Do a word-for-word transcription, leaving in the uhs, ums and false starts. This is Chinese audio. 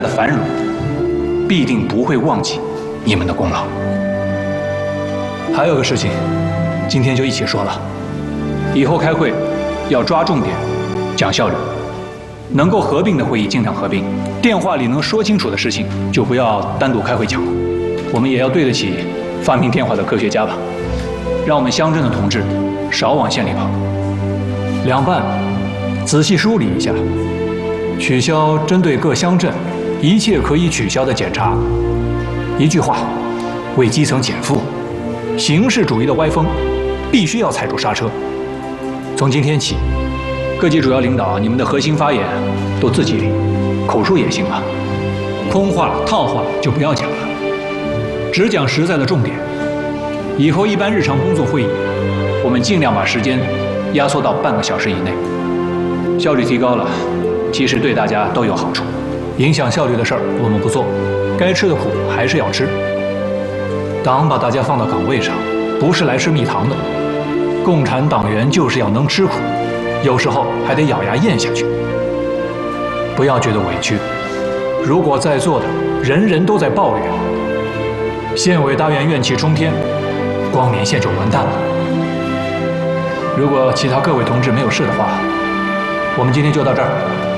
的繁荣，必定不会忘记你们的功劳。还有个事情，今天就一起说了，以后开会要抓重点，讲效率。能够合并的会议尽量合并，电话里能说清楚的事情就不要单独开会讲了。我们也要对得起发明电话的科学家吧，让我们乡镇的同志少往县里跑。两办仔细梳理一下，取消针对各乡镇一切可以取消的检查。一句话，为基层减负，形式主义的歪风必须要踩住刹车。从今天起，各级主要领导，你们的核心发言都自己口述也行了，空话套话就不要讲了，只讲实在的重点。以后一般日常工作会议，我们尽量把时间压缩到半个小时以内，效率提高了，其实对大家都有好处。影响效率的事儿我们不做，该吃的苦还是要吃。党把大家放到岗位上，不是来吃蜜糖的，共产党员就是要能吃苦。有时候还得咬牙咽下去，不要觉得委屈。如果在座的人人都在抱怨，县委大院怨气冲天，光年县就完蛋了。如果其他各位同志没有事的话，我们今天就到这儿。